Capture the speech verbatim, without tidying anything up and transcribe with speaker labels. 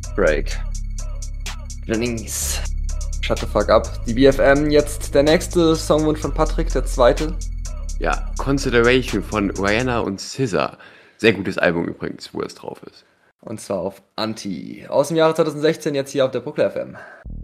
Speaker 1: Drake. Jennings. Shut the fuck up. Die B F M, jetzt der nächste Songwunsch von Patrick, der zweite.
Speaker 2: Ja, Consideration von Rihanna und S Z A. Sehr gutes Album übrigens, wo es drauf ist.
Speaker 1: Und zwar auf Anti. Aus dem Jahre zwanzig sechzehn, jetzt hier auf der Brooklyn F M.